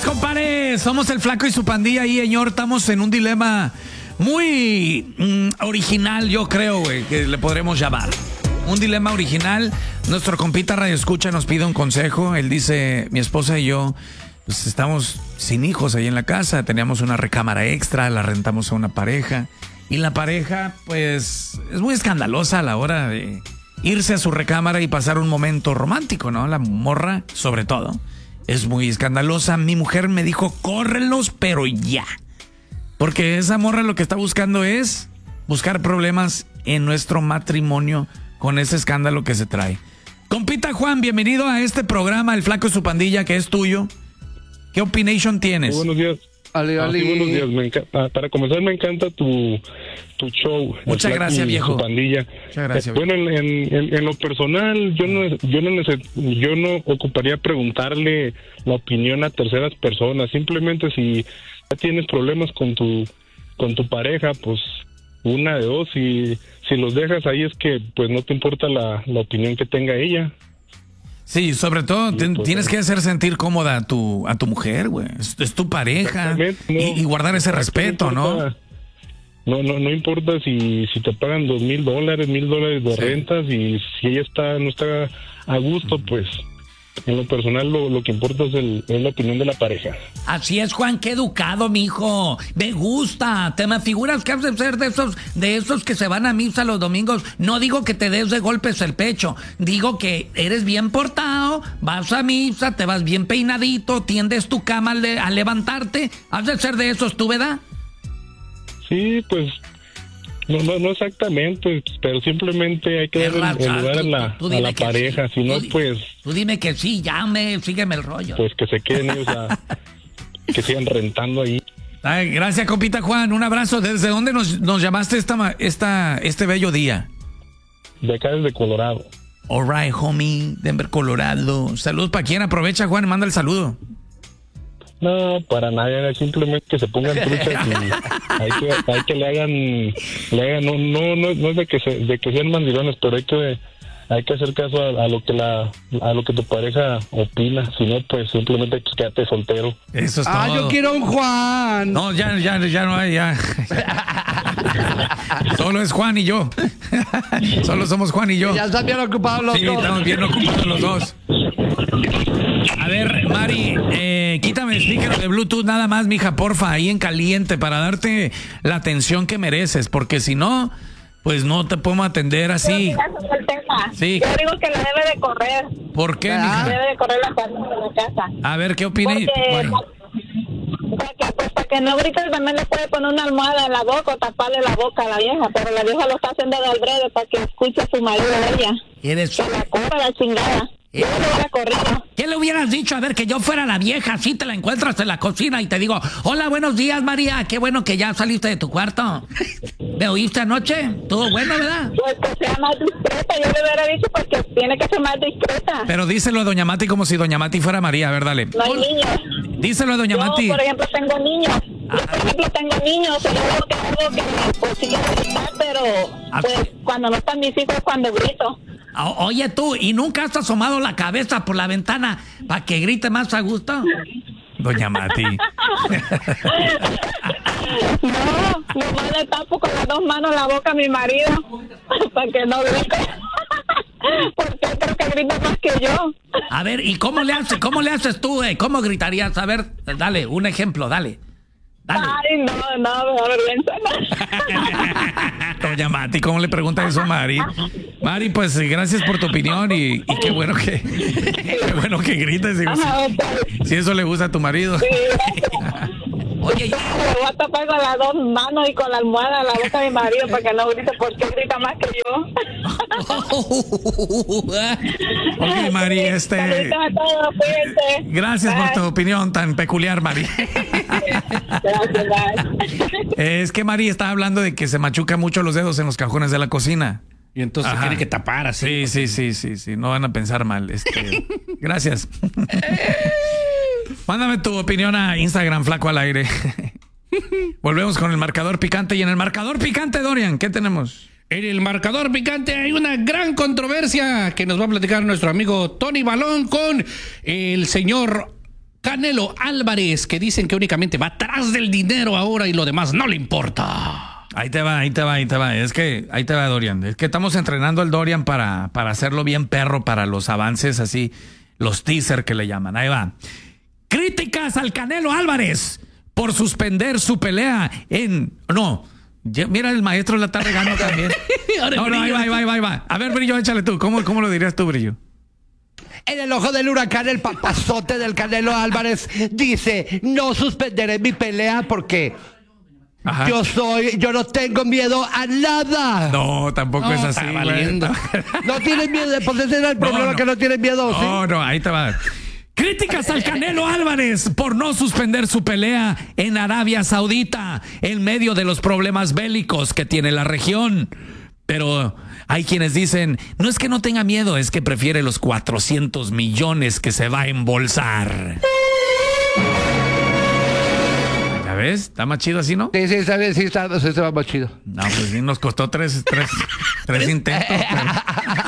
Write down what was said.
compadre. Somos el Flaco y su pandilla y señor. Estamos en un dilema muy original, yo creo, güey, que le podremos llamar. Un dilema original. Nuestro compita Radio Escucha nos pide un consejo. Él dice, mi esposa y yo, pues estamos sin hijos ahí en la casa. Teníamos una recámara extra, la rentamos a una pareja. Y la pareja, pues, es muy escandalosa a la hora de irse a su recámara y pasar un momento romántico, ¿no? La morra, sobre todo, es muy escandalosa. Mi mujer me dijo, córrelos, pero ya. Porque esa morra lo que está buscando es buscar problemas en nuestro matrimonio con ese escándalo que se trae. Compita Juan, bienvenido a este programa, El Flaco y su pandilla, que es tuyo. ¿Qué opinión tienes? Buenos días. Ali. Buenos días. Para comenzar, me encanta tu show. Muchas gracias, viejo. Tu pandilla. Muchas gracias. Bueno, en lo personal, yo no ocuparía preguntarle la opinión a terceras personas. Simplemente si ya tienes problemas con tu pareja, pues una de dos. Si los dejas ahí es que pues no te importa la opinión que tenga ella. Sí, sobre todo pues, tienes que hacer sentir cómoda a tu mujer, güey. Es tu pareja. Y guardar ese respeto, ¿no? No importa si te pagan $2,000, $1,000 de rentas, y si ella no está a gusto, pues en lo personal lo que importa es la opinión de la pareja. Así es, Juan, qué educado, mijo. Me gusta. Te me figuras que has de ser de esos que se van a misa los domingos. No digo que te des de golpes el pecho. Digo que eres bien portado, vas a misa, te vas bien peinadito, tiendes tu cama al levantarte. Has de ser de esos, ¿tú, verdad? Sí, pues no exactamente, pero simplemente hay que dar el lugar a la pareja, si no, pues... Tú dime que sí, sígueme el rollo. Pues que se queden ellos que sigan rentando ahí. Ay, gracias, compita Juan, un abrazo. ¿Desde dónde nos llamaste este bello día? De acá desde Colorado. All right, homie, Denver, Colorado. Saludos para quien. Aprovecha, Juan, manda el saludo. No, para nada, simplemente que se pongan truchas y hay que le hagan, no es de que sean mandilones, pero hay que hacer caso a lo que tu pareja opina, si no, pues simplemente quédate soltero. Eso es todo. Yo quiero un Juan. No, ya no hay, ya. Solo es Juan y yo. Solo somos Juan y yo. Ya están bien ocupados los dos. Sí, estamos bien ocupados los dos. A ver, Mari, quítame el speaker de Bluetooth nada más, mija, porfa, ahí en caliente, para darte la atención que mereces, porque si no, pues no te podemos atender así. Sí. Yo digo que la debe de correr. ¿Por qué, mija? Debe de correr la casa. A ver, ¿qué opinas? Bueno. Para que no grites, también le puede poner una almohada en la boca o taparle la boca a la vieja, pero la vieja lo está haciendo de albrede para que escuche a su marido de ella. Eres... Que la corra la chingada. Yo no le hubiera corrido. ¿Qué le hubieras dicho? A ver, que yo fuera la vieja, así te la encuentras en la cocina y te digo, hola, buenos días, María, qué bueno que ya saliste de tu cuarto. ¿Me oíste anoche? ¿Todo bueno, verdad? Pues que sea más discreta, yo le hubiera dicho porque tiene que ser más discreta. Pero díselo a Doña Mati como si Doña Mati fuera María, a ver, dale. No hay niños. Díselo a Doña Mati. Yo, por ejemplo, tengo niños. Yo veo que algo que pues sí quiero gritar, pero pues cuando no están mis hijos, cuando grito. Oye tú, ¿y nunca has asomado la cabeza por la ventana para que grite más a gusto? Doña Mati. No le tapo con las dos manos la boca a mi marido para que no grite. Porque creo que grita más que yo. A ver, ¿y cómo le haces tú? ¿Cómo gritarías? A ver, dale, un ejemplo, dale. Ay, no, me da vergüenza. Doña Mati, ¿cómo le pregunta eso a Mari? Mari, pues gracias por tu opinión y qué bueno que grites. Si eso le gusta a tu marido. Sí, oye, yo me voy a tapar con las dos manos y con la almohada en la boca de mi marido para que no grite, porque grita más que yo. Ok, Mari, gracias por tu opinión tan peculiar, Mari. Gracias, es que Mari está hablando de que se machuca mucho los dedos en los cajones de la cocina. Y entonces tiene que tapar así. Sí, no van a pensar mal. Gracias. Mándame tu opinión a Instagram, Flaco al Aire. Volvemos con el marcador picante. Y en el marcador picante, Dorian, ¿qué tenemos? En el marcador picante hay una gran controversia que nos va a platicar nuestro amigo Tony Balón con el señor Canelo Álvarez, que dicen que únicamente va atrás del dinero ahora y lo demás no le importa. Ahí te va. Es que, ahí te va, Dorian. Es que estamos entrenando al Dorian para hacerlo bien perro para los avances así, los teaser que le llaman. Ahí va. Críticas al Canelo Álvarez por suspender su pelea en... No, mira, el maestro la está regando también. No, ahí va. A ver, Brillo, échale tú. ¿Cómo lo dirías tú, Brillo? En el ojo del huracán, el papazote del Canelo Álvarez dice: no suspenderé mi pelea porque Ajá. yo no tengo miedo a nada. No, tampoco es así, está valiendo. No tienes miedo, pues ese era el problema, que no tienes miedo, ¿sí? No, ahí te va. Críticas al Canelo Álvarez por no suspender su pelea en Arabia Saudita en medio de los problemas bélicos que tiene la región. Pero hay quienes dicen, no es que no tenga miedo, es que prefiere los 400 millones que se va a embolsar. ¿Ya ves? ¿Está más chido así, no? Sí, está bien, sí, está más chido. No, pues sí, nos costó tres intentos. Pero...